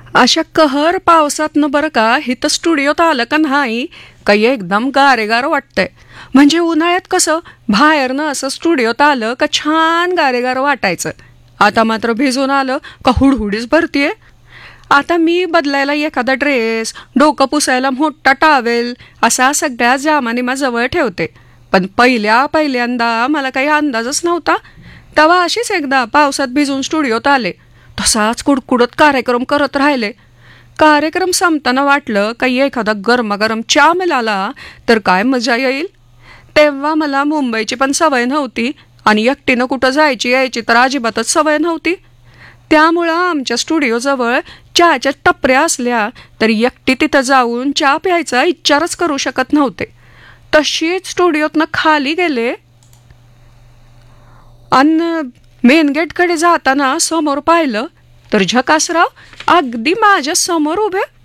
अशा कहर पावसातनं बरं का हिथं स्टुडिओत आलं का नाही काही एकदम गारेगार वाटतंय. म्हणजे उन्हाळ्यात कसं बाहेरनं असं स्टुडिओत आलं का छान गारेगार वाटायचं. आता मात्र भिजून आलं का हुडहुडीच भरतीये. आता मी बदलायला एखादा ड्रेस, डोकं पुसायला मोठा टावेल असा सगळ्या जामानिमा जवळ ठेवते. पण पहिल्यांदा मला काही अंदाजच नव्हता. तेव्हा अशीच एकदा पावसात भिजून स्टुडिओत आले. तसाच कुडकुडत कार्यक्रम करत राहिले. कार्यक्रम संपताना वाटलं काही एखादा गरमागरम चहा मिळाला तर काय मजा येईल. तेव्हा मला मुंबईची पण सवय नव्हती आणि एकटीनं कुठं जायची यायची तर अजिबातच सवय नव्हती. त्यामुळं आमच्या स्टुडिओजवळ चहाच्या टपऱ्या असल्या तरी एकटी तिथं जाऊन चहा प्यायचा विचारच करू शकत नव्हते. तशीच स्टुडिओतनं खाली गेले आणि मेन गेटकडे जाताना समोर पाहिलं तर झकासराव अगदी माझ्या समोर उभे.